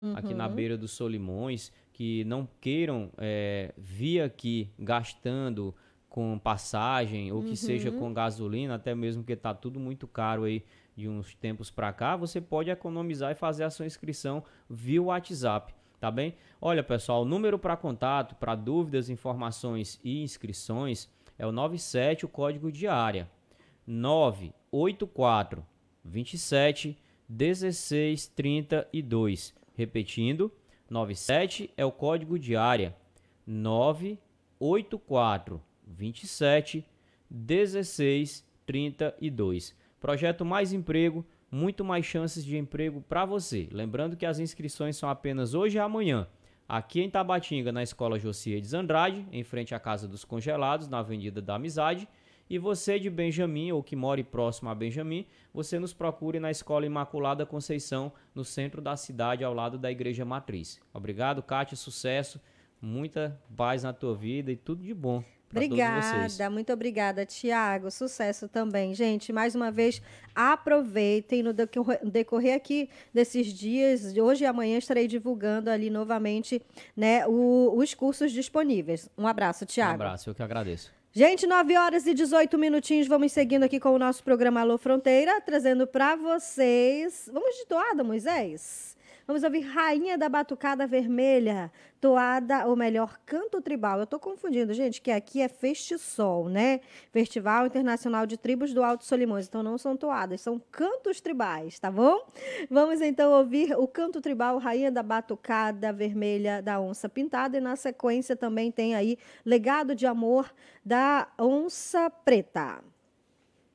aqui na Uhum, beira dos Solimões, que não queiram vir aqui gastando com passagem ou que seja uhum. com gasolina, até mesmo que está tudo muito caro aí de uns tempos para cá, você pode economizar e fazer a sua inscrição via WhatsApp, tá bem? Olha, pessoal, o número para contato, para dúvidas, informações e inscrições é o 97, o código de área 984 27 16 32. Repetindo, 97 é o código de área 984 27 16 32. Projeto Mais Emprego, muito mais chances de emprego para você. Lembrando que as inscrições são apenas hoje e amanhã. Aqui em Tabatinga, na Escola Josias Andrade, em frente à Casa dos Congelados, na Avenida da Amizade. E você de Benjamin, ou que more próximo a Benjamin, você nos procure na Escola Imaculada Conceição, no centro da cidade, ao lado da Igreja Matriz. Obrigado, Kátia, sucesso, muita paz na tua vida e tudo de bom para todos vocês. Obrigada, muito obrigada, Tiago. Sucesso também. Gente, mais uma vez, aproveitem no decorrer aqui desses dias. Hoje e amanhã estarei divulgando ali novamente, né, os cursos disponíveis. Um abraço, Um Tiago. abraço, eu que agradeço. Gente, 9 horas e 18 minutinhos, vamos seguindo aqui com o nosso programa Alô Fronteira, trazendo para vocês. Vamos de toada, Moisés? Vamos ouvir Rainha da Batucada Vermelha, toada, ou melhor, canto tribal. Eu tô confundindo, gente, que aqui é Festisol, né? Festival Internacional de Tribos do Alto Solimões. Então não são toadas, são cantos tribais, tá bom? Vamos então ouvir o canto tribal Rainha da Batucada Vermelha da Onça Pintada e na sequência também tem aí Legado de Amor da Onça Preta.